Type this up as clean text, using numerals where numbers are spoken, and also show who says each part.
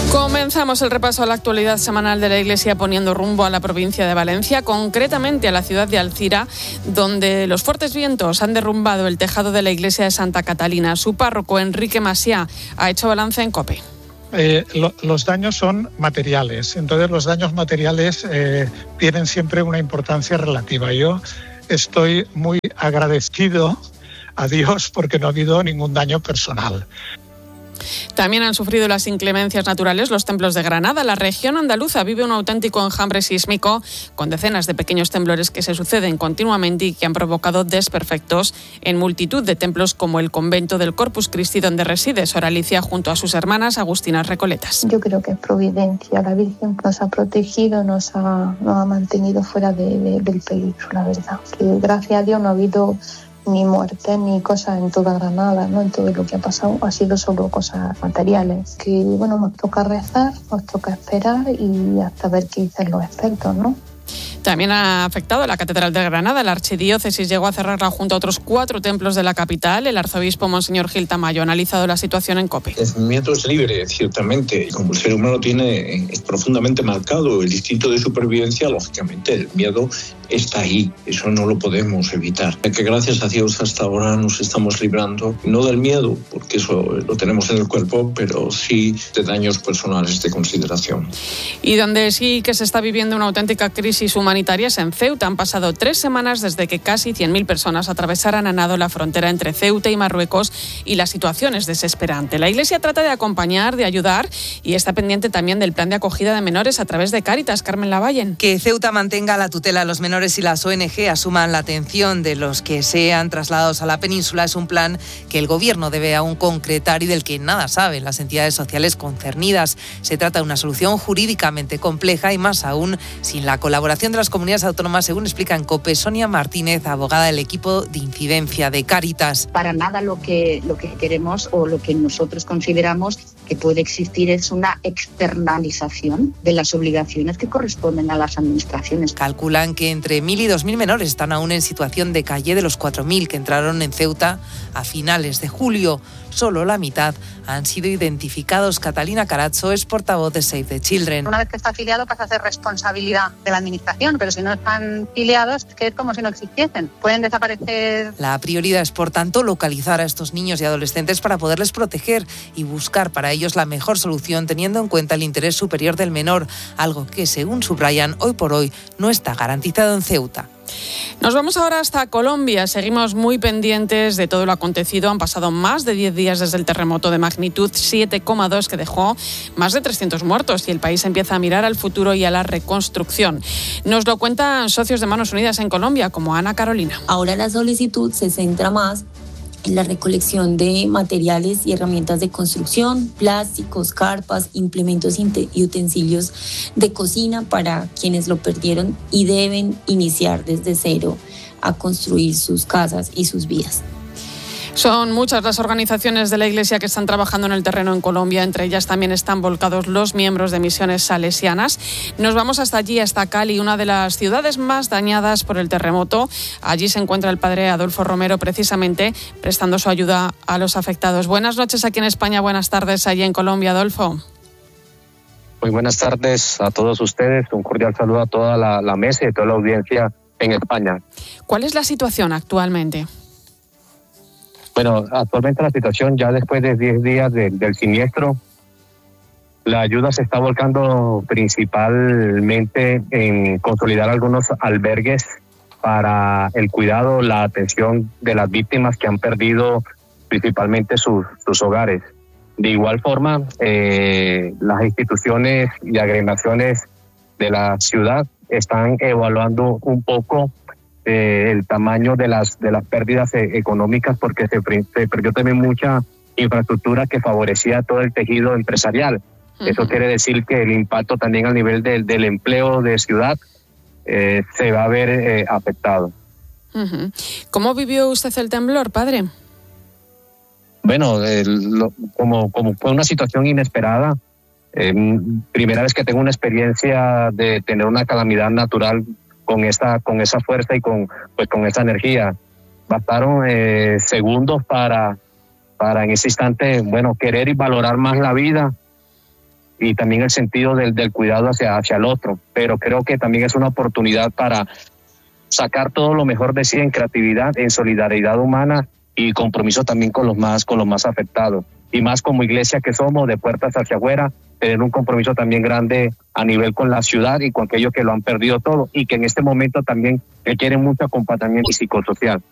Speaker 1: Comenzamos el repaso a la actualidad semanal de la Iglesia poniendo rumbo a la provincia de Valencia, concretamente a la ciudad de Alcira, donde los fuertes vientos han derrumbado el tejado de la iglesia de Santa Catalina. Su párroco, Enrique Masiá, ha hecho balance en COPE.
Speaker 2: Los daños son materiales, entonces los daños materiales tienen siempre una importancia relativa. Yo estoy muy agradecido a Dios porque no ha habido ningún daño personal.
Speaker 1: También han sufrido las inclemencias naturales los templos de Granada. La región andaluza vive un auténtico enjambre sísmico con decenas de pequeños temblores que se suceden continuamente y que han provocado desperfectos en multitud de templos como el convento del Corpus Christi donde reside Sor Alicia junto a sus hermanas agustinas recoletas.
Speaker 3: Yo creo que es providencia. La Virgen nos ha protegido, nos ha mantenido fuera del peligro, la verdad. Que gracias a Dios no ha habido ni muertes ni cosas en toda Granada, ¿no? En todo lo que ha pasado ha sido solo cosas materiales. Que bueno, nos toca rezar, nos toca esperar y hasta ver qué dicen los expertos, ¿no?
Speaker 1: También ha afectado a la Catedral de Granada. La archidiócesis llegó a cerrarla junto a otros 4 templos de la capital. El arzobispo Monseñor Gil Tamayo ha analizado la situación en COPE.
Speaker 4: El miedo es libre, ciertamente. Como el ser humano tiene profundamente marcado el instinto de supervivencia, lógicamente el miedo está ahí. Eso no lo podemos evitar. Que gracias a Dios hasta ahora nos estamos librando, no del miedo, porque eso lo tenemos en el cuerpo, pero sí de daños personales de consideración.
Speaker 1: Y donde sí que se está viviendo una auténtica crisis humanitaria es en Ceuta. Han pasado 3 semanas desde que casi 100.000 personas atravesaran a nado la frontera entre Ceuta y Marruecos y la situación es desesperante. La Iglesia trata de acompañar, de ayudar y está pendiente también del plan de acogida de menores a través de Cáritas. Carmen Lavallen.
Speaker 5: Que Ceuta mantenga la tutela a los menores y las ONG asuman la atención de los que sean trasladados a la península es un plan que el Gobierno debe aún concretar y del que nada saben las entidades sociales concernidas. Se trata de una solución jurídicamente compleja y más aún sin la colaboración de las comunidades autónomas, según explica en COPE Sonia Martínez, abogada del equipo de incidencia de Cáritas.
Speaker 6: Para nada lo que queremos o lo que nosotros consideramos que puede existir es una externalización de las obligaciones que corresponden a las administraciones.
Speaker 5: Calculan que entre 1.000 y 2.000 menores están aún en situación de calle de los 4.000 que entraron en Ceuta a finales de julio. Solo la mitad han sido identificados. Catalina Carazo es portavoz de Save the Children.
Speaker 7: Una vez que está afiliado pasa a ser responsabilidad de la administración, pero si no están afiliados es que es como si no existiesen. Pueden desaparecer.
Speaker 5: La prioridad es, por tanto, localizar a estos niños y adolescentes para poderles proteger y buscar para ellos la mejor solución teniendo en cuenta el interés superior del menor, algo que, según subrayan, hoy por hoy no está garantizado en Ceuta.
Speaker 1: Nos vamos ahora hasta Colombia. Seguimos muy pendientes de todo lo acontecido. Han pasado más de 10 días desde el terremoto de magnitud 7,2 que dejó más de 300 muertos y el país empieza a mirar al futuro y a la reconstrucción. Nos lo cuentan socios de Manos Unidas en Colombia, como Ana Carolina.
Speaker 8: Ahora la solicitud se centra más en la recolección de materiales y herramientas de construcción, plásticos, carpas, implementos y utensilios de cocina para quienes lo perdieron y deben iniciar desde cero a construir sus casas y sus vidas.
Speaker 1: Son muchas las organizaciones de la Iglesia que están trabajando en el terreno en Colombia. Entre ellas también están volcados los miembros de misiones salesianas. Nos vamos hasta allí, hasta Cali, una de las ciudades más dañadas por el terremoto. Allí se encuentra el padre Adolfo Romero, precisamente prestando su ayuda a los afectados. Buenas noches aquí en España, buenas tardes allí en Colombia, Adolfo.
Speaker 9: Muy buenas tardes a todos ustedes. Un cordial saludo a toda la mesa y a toda la audiencia en España.
Speaker 1: ¿Cuál es la situación actualmente?
Speaker 9: Bueno, actualmente la situación, ya después de 10 días del siniestro, la ayuda se está volcando principalmente en consolidar algunos albergues para el cuidado, la atención de las víctimas que han perdido principalmente sus hogares. De igual forma, las instituciones y agremiaciones de la ciudad están evaluando un poco el tamaño de las pérdidas económicas porque se perdió también mucha infraestructura que favorecía todo el tejido empresarial. Uh-huh. Eso quiere decir que el impacto también al nivel del empleo de ciudad se va a ver afectado.
Speaker 1: Uh-huh. ¿Cómo vivió usted el temblor, padre?
Speaker 9: Bueno, como fue una situación inesperada, primera vez que tengo una experiencia de tener una calamidad natural con esa fuerza y con esa energía. Bastaron segundos para en ese instante, querer y valorar más la vida y también el sentido del cuidado hacia el otro, pero creo que también es una oportunidad para sacar todo lo mejor de sí en creatividad, en solidaridad humana y compromiso también con los más afectados. Y más como iglesia que somos, de puertas hacia afuera, tener un compromiso también grande a nivel con la ciudad y con aquellos que lo han perdido todo y que en este momento también requieren mucho acompañamiento psicosocial.